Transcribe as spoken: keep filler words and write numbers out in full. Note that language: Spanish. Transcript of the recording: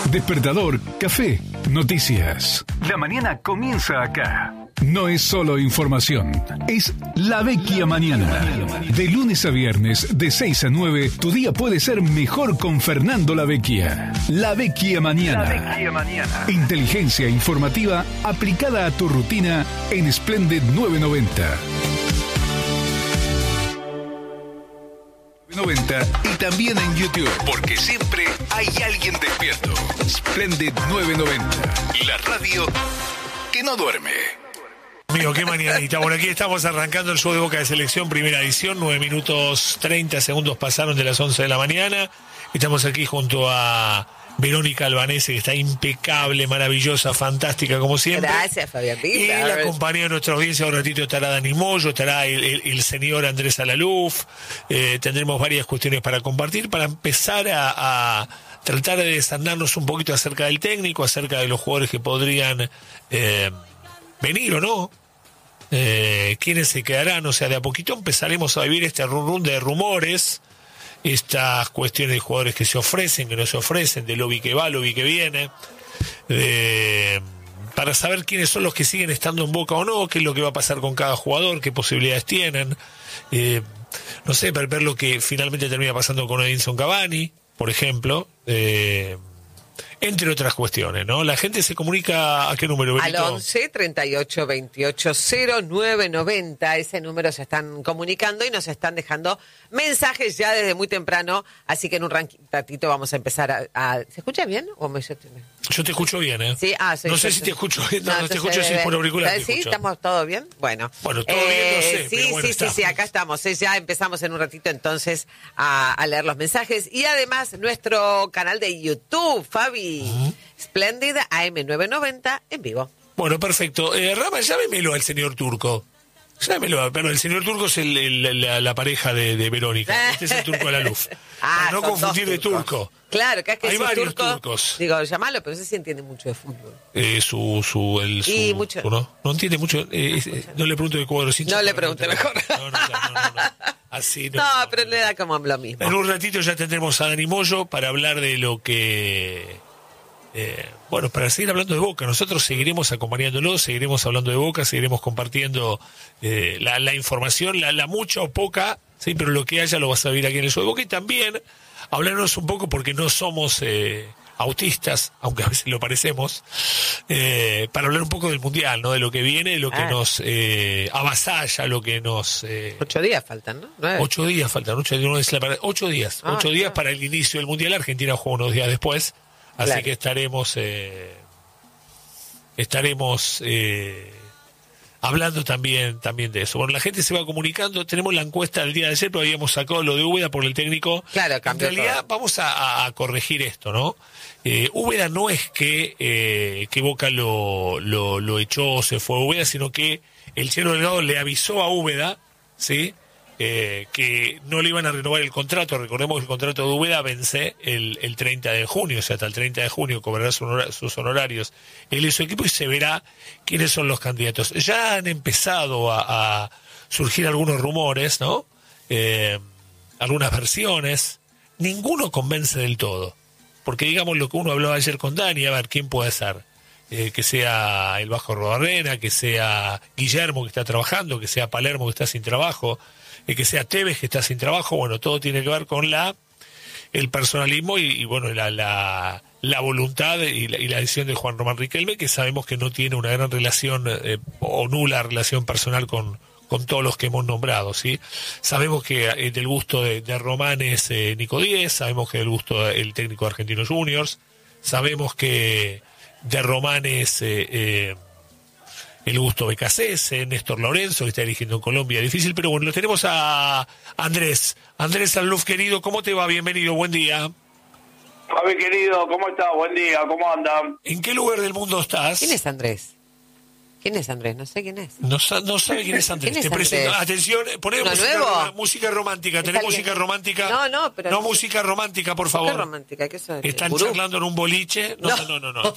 despertador, café, noticias. La mañana comienza acá. No es solo información, es La Vecchia Mañana. De lunes a viernes, de seis a nueve, tu día puede ser mejor con Fernando La Vecchia. La Vecchia Mañana. La Vecchia Mañana. Inteligencia informativa aplicada a tu rutina en Splendid novecientos noventa. noventa y también en YouTube, porque siempre hay alguien despierto. Splendid novecientos noventa, la radio que no duerme. Amigo, qué mañanita. Bueno, aquí estamos arrancando el show de Boca de Selección, primera edición, nueve minutos treinta segundos pasaron de las once de la mañana. Estamos aquí junto a Verónica Albanese, que está impecable, maravillosa, fantástica, como siempre. Gracias, Fabián. Y la compañía de nuestra audiencia, un ratito estará Dani Moyo, estará el, el, el señor Andrés Alaluf. Eh, tendremos varias cuestiones para compartir, para empezar a, a tratar de desandarnos un poquito acerca del técnico, acerca de los jugadores que podrían eh, venir o no. Eh, quiénes se quedarán, o sea, de a poquito empezaremos a vivir este run run de rumores, estas cuestiones de jugadores que se ofrecen, que no se ofrecen, de lobby que va, lobby que viene, de, para saber quiénes son los que siguen estando en Boca o no, qué es lo que va a pasar con cada jugador, qué posibilidades tienen, eh, no sé, para ver lo que finalmente termina pasando con Edinson Cavani, por ejemplo, eh, entre otras cuestiones, ¿no? La gente se comunica, ¿a qué número, Benito? Al once, treinta y ocho, veintiocho, cero nueve noventa. Ese número se están comunicando y nos están dejando mensajes ya desde muy temprano. Así que en un ratito vamos a empezar a... a ¿Se escucha bien? ¿O me... Yo te escucho bien, ¿eh? Sí, ah, sí, no sí, sé sí. si te escucho bien, no, no, no te escucho si es por auricular. ¿Sí? Escucho. ¿Estamos todo bien? Bueno. Bueno, todo bien, no sé, Sí, pero bueno, sí, estamos. sí, sí, acá estamos. ¿eh? Ya empezamos en un ratito entonces a, a leer los mensajes. Y además nuestro canal de YouTube, Fabi, uh-huh. Splendid A M novecientos noventa en vivo. Bueno, perfecto. Eh, Rama, llámemelo al señor Turco. Llámelo, pero el señor Turco es el, el, la, la pareja de, de Verónica. Este es el Turco Alaluf. Ah, para no confundir de turco. Claro, que es que hay varios turco, turcos. Digo, llamalo, pero no sé si entiende mucho de fútbol. Eh, su, su, el, su, y mucho. Su, ¿no? no entiende mucho. Eh, eh, no le pregunto de cuadros hinchas. No le pregunte mejor. No, no, no, no, no, no. Así no. No, pero le da como lo mismo. En un ratito ya tendremos a Dani Moyo para hablar de lo que... Eh, bueno, para seguir hablando de Boca, nosotros seguiremos acompañándolo, seguiremos hablando de Boca, seguiremos compartiendo eh, la, la información, la, la mucha o poca, sí, pero lo que haya lo vas a ver aquí en el show de Boca. Y también hablarnos un poco, porque no somos eh, autistas, aunque a veces lo parecemos, eh, para hablar un poco del Mundial, ¿no? De lo que viene, de lo que ah. nos eh, avasalla, lo que nos... Eh, ocho días faltan, ¿no? Nueve. Ocho días faltan, ocho, no es la, ocho días, ah, ocho días no. para el inicio del Mundial. Argentina juega unos días después. Así claro. que estaremos eh, estaremos eh, hablando también también de eso. Bueno, la gente se va comunicando. Tenemos la encuesta del día de ayer, pero habíamos sacado lo de Úbeda por el técnico. Claro, cambió. En realidad todo. Vamos a, a corregir esto, ¿no? Eh, Úbeda no es que eh, que Boca lo, lo, lo echó, se fue a Úbeda, sino que el Chelo Delgado le avisó a Úbeda, ¿sí?, Eh, que no le iban a renovar el contrato. Recordemos que el contrato de Úbeda vence el, el treinta de junio, o sea, hasta el treinta de junio cobrará sus, honor- sus honorarios él y su equipo, y se verá quiénes son los candidatos. Ya han empezado a, a surgir algunos rumores, ¿no? Eh, algunas versiones. Ninguno convence del todo, porque digamos lo que uno hablaba ayer con Dani, a ver quién puede ser. Eh, que sea el Vasco Robarrena, que sea Guillermo, que está trabajando, que sea Palermo, que está sin trabajo, eh, que sea Tevez, que está sin trabajo. Bueno, todo tiene que ver con la el personalismo y, y bueno, la, la, la voluntad y la, y la decisión de Juan Román Riquelme, que sabemos que no tiene una gran relación eh, o nula relación personal con, con todos los que hemos nombrado, ¿sí? Sabemos que eh, del gusto de, de Román es eh, Nico Díez, sabemos que del gusto del técnico de Argentinos Juniors, sabemos que de Román es eh, eh, el gusto Becasese, Néstor Lorenzo, que está dirigiendo en Colombia, difícil, pero bueno, lo tenemos a Andrés. Andrés Alaluf, querido, ¿cómo te va? Bienvenido, buen día. Javi, querido, ¿cómo estás? Buen día, ¿cómo andan? ¿En qué lugar del mundo estás? ¿Quién es Andrés? ¿Quién es Andrés? No sé quién es. No, no sabe quién es Andrés. ¿Quién es Te presento. Andrés? Atención, ponemos música, rom- música romántica. ¿Tenés música romántica? No, no, pero... No, música romántica, por favor. Música romántica, ¿qué eso es? Están ¿Gurú? charlando en un boliche. No, no, no, no. no.